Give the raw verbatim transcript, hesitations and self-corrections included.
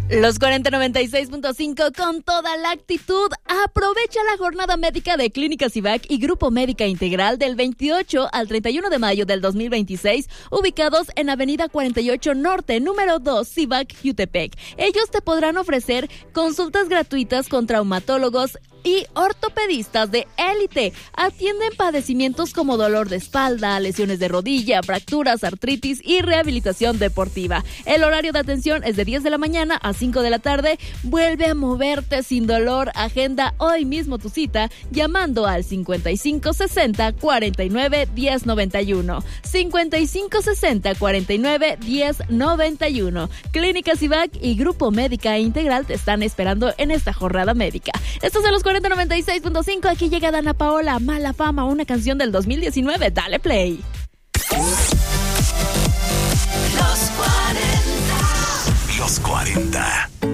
Los cuarenta noventa y seis punto cinco con toda la actitud. Aprovecha la jornada médica de Clínica Cibac y Grupo Médica Integral del veintiocho al treinta y uno de mayo del dos mil veintiséis, ubicados en Avenida cuarenta y ocho Norte, número dos, Cibac, Jutepec. Ellos te podrán ofrecer consultas gratuitas con traumatólogos y ortopedistas de élite. Atienden padecimientos como dolor de espalda, lesiones de rodilla, fracturas, artritis y rehabilitación deportiva. El horario de atención es de diez de la mañana a cinco de la tarde. Vuelve a moverte sin dolor. Agenda hoy mismo tu cita llamando al cincuenta y cinco sesenta cuarenta y nueve diez noventa y uno. cincuenta y cinco sesenta cuarenta y nueve diez noventa y uno. Clínica Cibac y Grupo Médica Integral te están esperando en esta jornada médica. Estos son los cuarenta noventa y seis punto cinco. Aquí llega Dana Paola, Mala Fama, una canción del dos mil diecinueve. Dale play. Los cuarenta. Los cuarenta.